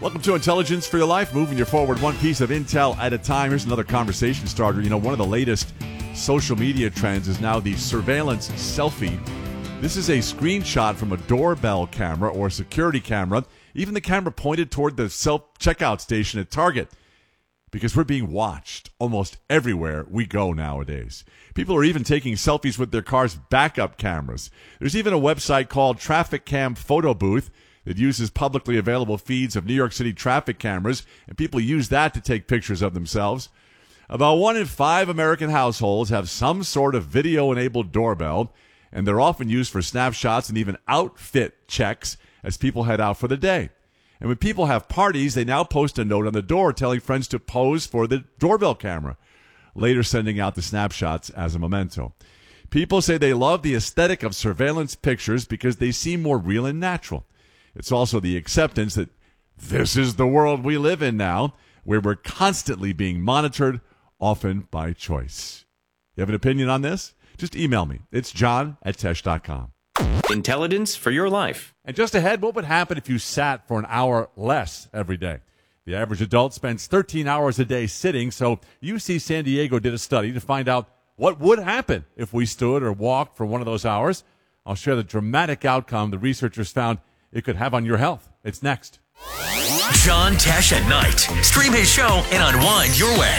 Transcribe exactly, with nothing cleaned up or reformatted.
Welcome to Intelligence for Your Life, moving you forward one piece of intel at a time. Here's another conversation starter. You know, one of the latest social media trends is now the surveillance selfie. This is a screenshot from a doorbell camera or security camera, even the camera pointed toward the self-checkout station at Target, because we're being watched almost everywhere we go nowadays. People are even taking selfies with their car's backup cameras. There's even a website called Traffic Cam Photo Booth that uses publicly available feeds of New York City traffic cameras, and people use that to take pictures of themselves. About one in five American households have some sort of video-enabled doorbell, and they're often used for snapshots and even outfit checks as people head out for the day. And when people have parties, they now post a note on the door telling friends to pose for the doorbell camera, later sending out the snapshots as a memento. People say they love the aesthetic of surveillance pictures because they seem more real and natural. It's also the acceptance that this is the world we live in now, where we're constantly being monitored, often by choice. You have an opinion on this? Just email me. It's john at tesh dot com. Intelligence for your life. And just ahead, what would happen if you sat for an hour less every day? The average adult spends thirteen hours a day sitting, so U C San Diego did a study to find out what would happen if we stood or walked for one of those hours. I'll share the dramatic outcome the researchers found it could have on your health. It's next. John Tesh at Night. Stream his show and unwind your way.